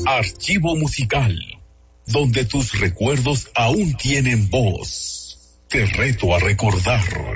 Archivo musical, donde tus recuerdos aún tienen voz. Te reto a recordar.